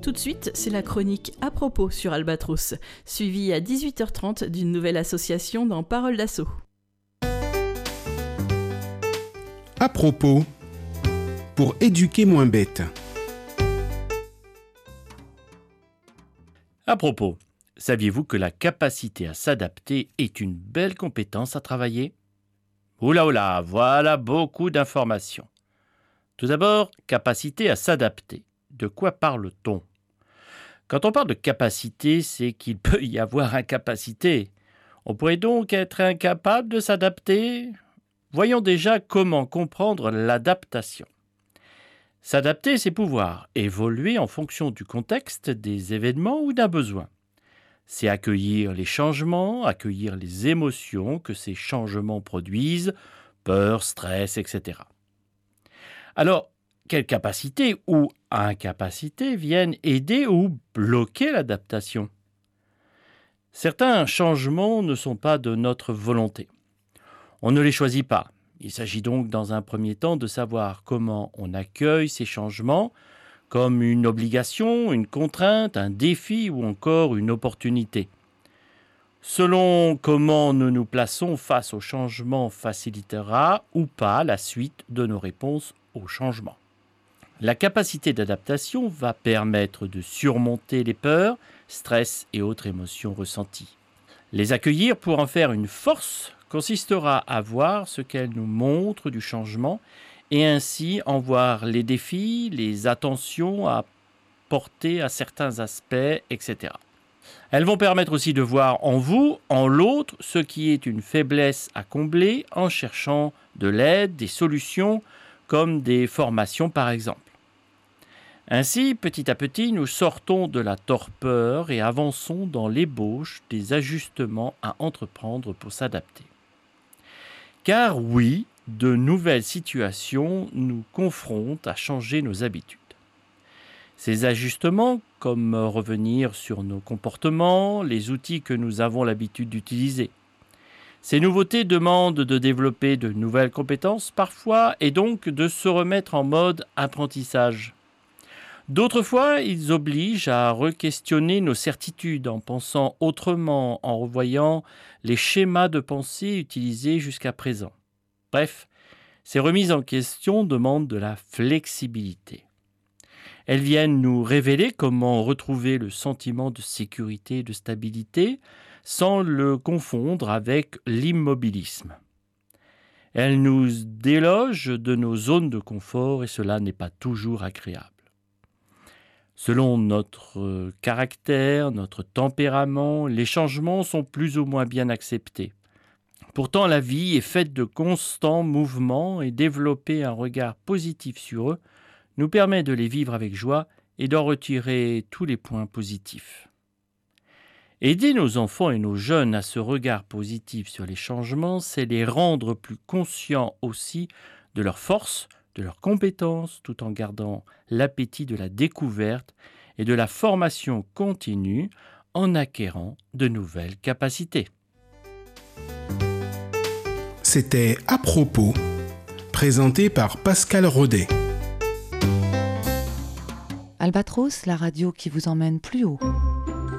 Tout de suite, c'est la chronique À propos sur Albatros, suivie à 18h30 d'une nouvelle association dans Parole d'Assaut. À propos, pour éduquer moins bête. À propos, saviez-vous que la capacité à s'adapter est une belle compétence à travailler ? Oula, voilà beaucoup d'informations. Tout d'abord, capacité à s'adapter. De quoi parle-t-on ? Quand on parle de capacité, c'est qu'il peut y avoir incapacité. On pourrait donc être incapable de s'adapter ? Voyons déjà comment comprendre l'adaptation. S'adapter, c'est pouvoir évoluer en fonction du contexte, des événements ou d'un besoin. C'est accueillir les changements, accueillir les émotions que ces changements produisent, peur, stress, etc. Alors, quelles capacités ou incapacités viennent aider ou bloquer l'adaptation ? Certains changements ne sont pas de notre volonté. On ne les choisit pas. Il s'agit donc dans un premier temps de savoir comment on accueille ces changements, comme une obligation, une contrainte, un défi ou encore une opportunité. Selon comment nous nous plaçons face au changement facilitera ou pas la suite de nos réponses au changement. La capacité d'adaptation va permettre de surmonter les peurs, stress et autres émotions ressenties. Les accueillir pour en faire une force consistera à voir ce qu'elles nous montrent du changement et ainsi en voir les défis, les attentions à porter à certains aspects, etc. Elles vont permettre aussi de voir en vous, en l'autre, ce qui est une faiblesse à combler en cherchant de l'aide, des solutions, comme des formations par exemple. Ainsi, petit à petit, nous sortons de la torpeur et avançons dans l'ébauche des ajustements à entreprendre pour s'adapter. Car oui, de nouvelles situations nous confrontent à changer nos habitudes. Ces ajustements, comme revenir sur nos comportements, les outils que nous avons l'habitude d'utiliser. Ces nouveautés demandent de développer de nouvelles compétences parfois et donc de se remettre en mode apprentissage. D'autres fois, ils obligent à re-questionner nos certitudes en pensant autrement, en revoyant les schémas de pensée utilisés jusqu'à présent. Bref, ces remises en question demandent de la flexibilité. Elles viennent nous révéler comment retrouver le sentiment de sécurité et de stabilité sans le confondre avec l'immobilisme. Elles nous délogent de nos zones de confort et cela n'est pas toujours agréable. Selon notre caractère, notre tempérament, les changements sont plus ou moins bien acceptés. Pourtant, la vie est faite de constants mouvements et développer un regard positif sur eux nous permet de les vivre avec joie et d'en retirer tous les points positifs. Aider nos enfants et nos jeunes à ce regard positif sur les changements, c'est les rendre plus conscients aussi de leurs forces, de leurs compétences, tout en gardant l'appétit de la découverte et de la formation continue en acquérant de nouvelles capacités. C'était À propos, présenté par Pascal Rodet. Albatros, la radio qui vous emmène plus haut.